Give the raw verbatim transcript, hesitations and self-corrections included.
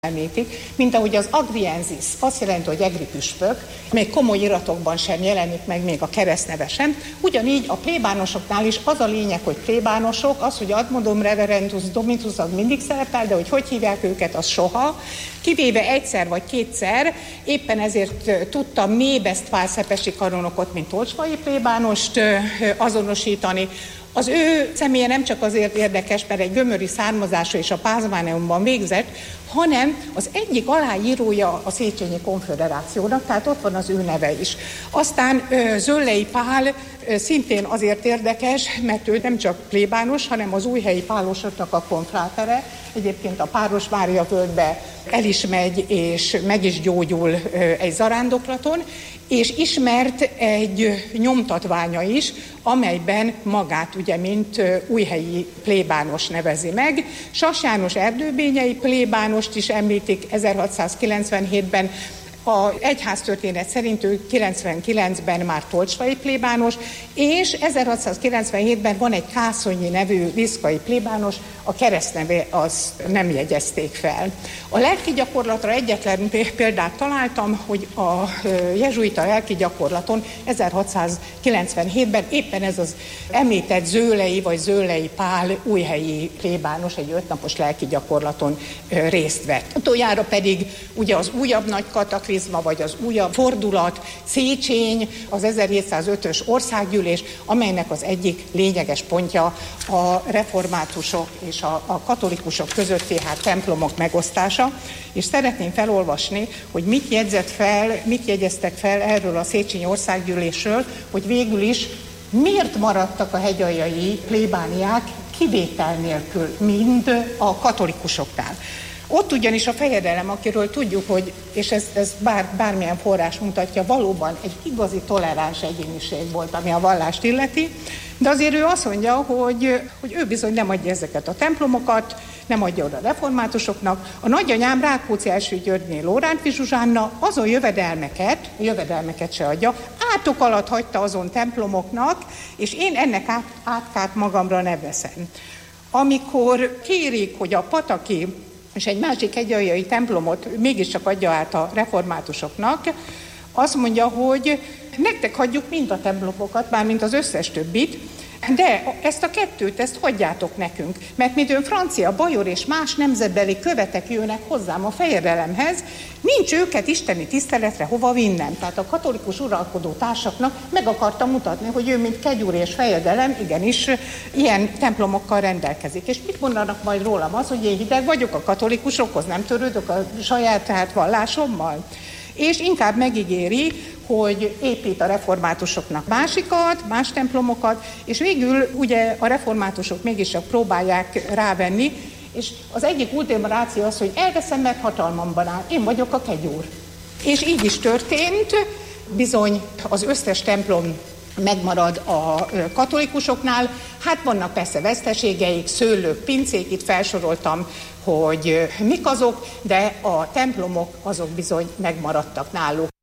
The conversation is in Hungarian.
említik, mint ahogy az agriensis, azt jelenti, hogy egri püspök, még komoly iratokban sem jelenik meg, még a keresztneve sem. Ugyanígy a plébánosoknál is az a lényeg, hogy plébánosok, az, hogy admodum reverendus domitus, az mindig szerepel, de hogy hogy hívják őket, az soha. Kivéve egyszer vagy kétszer, éppen ezért tudtam mébeszt pálszepesi kanonokot, mint tolcsvai plébánost azonosítani. Az ő személye nem csak azért érdekes, mert egy gömöri származású és a Pázmáneumban végzett, hanem az egyik aláírója a Széchenyi Konföderációnak, tehát ott van az ő neve is. Aztán Zöllei Pál szintén azért érdekes, mert ő nem csak plébános, hanem az újhelyi pálosoknak a konfrátere. Egyébként a Párosmária völgybe el is megy, és meg is gyógyul egy zarándoklaton, és ismert egy nyomtatványa is, amelyben magát ugye, mint újhelyi plébános nevezi meg. Sass János erdőbényei plébánost is említik ezerhatszázkilencvenhétben, az egyháztörténet szerint ő kilencvenkilencben már tolcsvai plébános, és ezerhatszázkilencvenhétben van egy Kászonyi nevű liszkai plébános, a keresztneve az nem jegyezték fel. A lelki gyakorlatra egyetlen példát találtam, hogy a jezsuita lelki gyakorlaton ezerhatszázkilencvenhétben éppen ez az említett Zöllei vagy Zöllei Pál újhelyi plébános egy ötnapos lelki gyakorlaton részt vett. Utoljára pedig ugye az újabb nagy kataklizma, vagy az újabb fordulat, Széchenyi, az ezerhétszázötös országgyűlés, amelynek az egyik lényeges pontja a reformátusok és a, a katolikusok közötti hát templomok megosztása, és szeretném felolvasni, hogy mit jegyzett fel, mit jegyeztek fel erről a Széchenyi országgyűlésről, hogy végül is miért maradtak a hegyaljai plébániák kivétel nélkül, mind a katolikusoknál. Ott ugyanis a fejedelem, akiről tudjuk, hogy, és ez, ez bár, bármilyen forrás mutatja, valóban egy igazi toleráns egyéniség volt, ami a vallást illeti, de azért ő azt mondja, hogy, hogy ő bizony nem adja ezeket a templomokat, nem adja oda a reformátusoknak. A nagyanyám Rákóczi első Györgyné Lórántfi Zsuzsánna azon jövedelmeket, a jövedelmeket se adja, átok alatt hagyta azon templomoknak, és én ennek át, átkát magamra ne veszem. Amikor kérik, hogy a pataki és egy másik hegyaljai templomot mégiscsak adja át a reformátusoknak, azt mondja, hogy nektek hagyjuk mind a templomokat, mármint az összes többit, de ezt a kettőt, ezt hagyjátok nekünk, mert midőn francia, bajor és más nemzetbeli követek jönnek hozzám a fejedelemhez, nincs őket isteni tiszteletre hova vinnem. Tehát a katolikus uralkodó társaknak meg akarta mutatni, hogy ő, mint kegyúr és fejedelem, igenis ilyen templomokkal rendelkezik. És mit mondanak majd rólam? Az, hogy én hideg vagyok a katolikusokhoz, nem törődök a saját tehát vallásommal? És inkább megígéri, hogy épít a reformátusoknak másikat, más templomokat, és végül ugye a reformátusok mégiscsak próbálják rávenni, és az egyik ultima ratio az, hogy elveszem, meg hatalmamban áll, én vagyok a kegyúr. És így is történt, bizony az összes templom megmarad a katolikusoknál, hát vannak persze veszteségeik, szőlők, pincék, itt felsoroltam, hogy mik azok, de a templomok azok bizony megmaradtak náluk.